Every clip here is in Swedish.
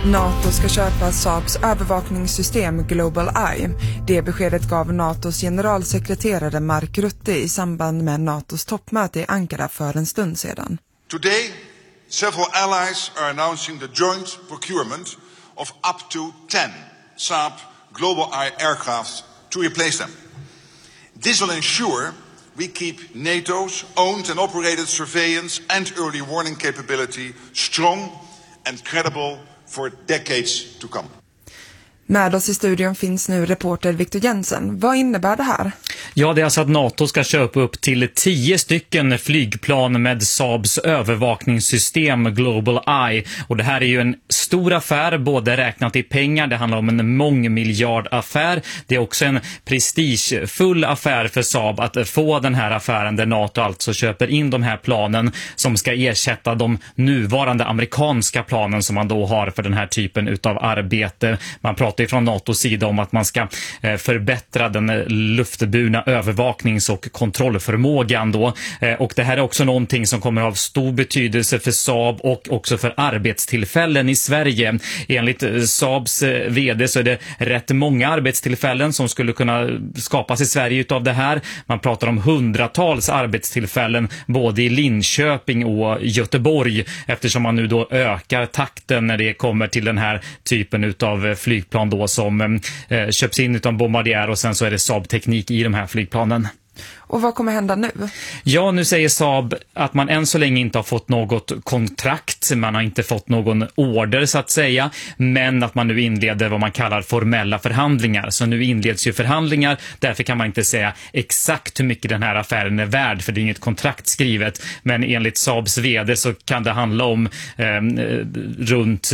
NATO ska köpa Saabs övervakningssystem Global Eye. Det beskedet gav NATOs generalsekreterare Mark Rutte i samband med NATOs toppmöte i Ankara för en stund sedan. Today, several allies are announcing the joint procurement of up to 10 Saab Global Eye aircraft to replace them. This will ensure we keep NATO's owned and operated surveillance and early warning capability strong and credible for decades to come. Med oss i studion finns nu reporter Victor Jensen. Vad innebär det här? Ja, det är alltså att NATO ska köpa upp till 10 stycken flygplan med Saabs övervakningssystem Global Eye. Och det här är ju en stor affär, både räknat i pengar, det handlar om en mångmiljardaffär. Det är också en prestigefull affär för Saab att få den här affären där NATO alltså köper in de här planen som ska ersätta de nuvarande amerikanska planen som man då har för den här typen utav arbete. Man pratar från NATOs sida om att man ska förbättra den luftburna övervaknings- och kontrollförmågan då. Och det här är också någonting som kommer att ha stor betydelse för Saab och också för arbetstillfällen i Sverige. Enligt Saabs vd så är det rätt många arbetstillfällen som skulle kunna skapas i Sverige utav det här. Man pratar om hundratals arbetstillfällen både i Linköping och Göteborg, eftersom man nu då ökar takten när det kommer till den här typen utav flygplan då som köps in utan Bombardier, och sen så är det Saab-teknik i de här flygplanen. Och vad kommer hända nu? Ja, nu säger Saab att man än så länge inte har fått något kontrakt, man har inte fått någon order så att säga, men att man nu inleder vad man kallar formella förhandlingar. Så nu inleds ju förhandlingar, därför kan man inte säga exakt hur mycket den här affären är värd, för det är inget kontrakt skrivet, men enligt Saabs vd så kan det handla om runt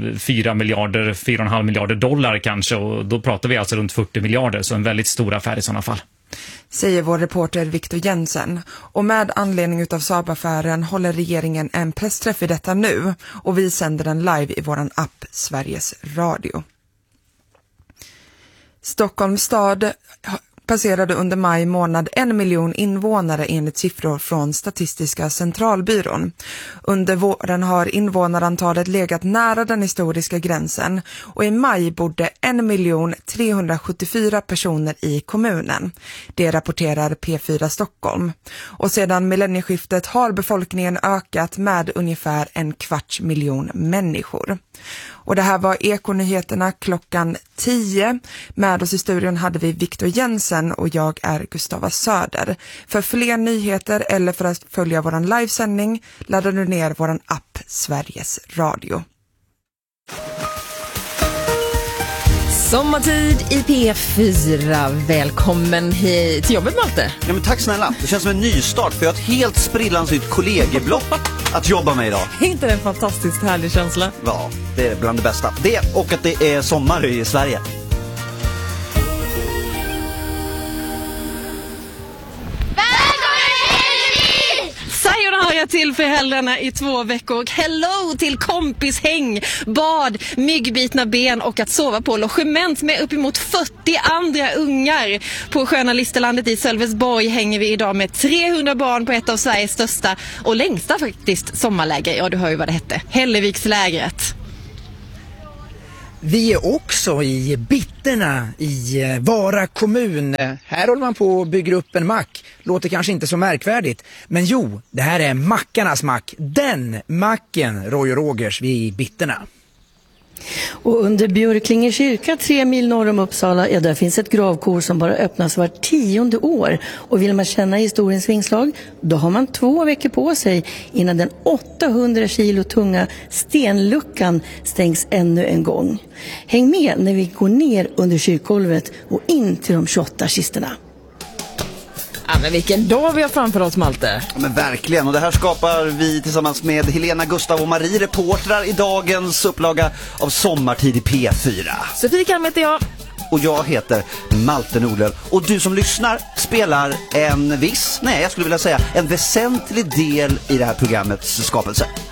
4,5 miljarder dollar kanske, och då pratar vi alltså runt 40 miljarder, så en väldigt stor affär i sådana fall. Säger vår reporter Victor Jensen. Och med anledning utav Saab-affären håller regeringen en pressträff i detta nu, och vi sänder den live i våran app Sveriges Radio. Stockholms stad passerade under maj månad 1 miljon invånare enligt siffror från Statistiska centralbyrån. Under våren har invånarantalet legat nära den historiska gränsen, och i maj bodde 1.374 personer i kommunen. Det rapporterar P4 Stockholm. Och sedan millennieskiftet har befolkningen ökat med ungefär 250 000 människor. Och det här var Ekonyheterna klockan 10. Med oss i studion hade vi Victor Jensen och jag är Gustava Söder. För fler nyheter eller för att följa våran livesändning laddar du ner våran app Sveriges Radio. Sommartid i P4. Välkommen hit till jobbet, Malte. Ja, men tack snälla. Det känns som en nystart, för jag har ett helt sprillans nytt kollegieblock att jobba med idag. Är inte det en fantastiskt härlig känsla? Ja, det är bland det bästa. Det och att det är sommar i Sverige. Sayonara till föräldrarna i 2 veckor. Hello till kompishäng, bad, myggbitna ben och att sova på logement med uppemot 40 andra ungar. På sköna Listerlandet i Sölvesborg hänger vi idag med 300 barn på ett av Sveriges största och längsta faktiskt sommarläger. Ja, du hör ju vad det hette. Hällevikslägret. Vi är också i Bitterna i Vara kommun. Här håller man på att bygga upp en mack. Låter kanske inte så märkvärdigt. Men jo, det här är mackarnas mack. Den macken, Roy och Rogers, vi är i Bitterna. Och under Björklinge kyrka 3 mil norr om Uppsala, ja, där finns ett gravkor som bara öppnas var 10:e år. Och vill man känna historiens vingslag, då har man 2 veckor på sig innan den 800 kilo tunga stenluckan stängs ännu en gång. Häng med när vi går ner under kyrkgolvet och in till de 28 kisterna. Ja, men vilken dag vi har framför oss, Malte. Ja, men verkligen, och det här skapar vi tillsammans med Helena, Gustav och Marie, reportrar i dagens upplaga av Sommartid i P4. Sofie Kalm heter jag. Och jag heter Malte Nordlöf. Och du som lyssnar spelar en väsentlig del i det här programmets skapelse.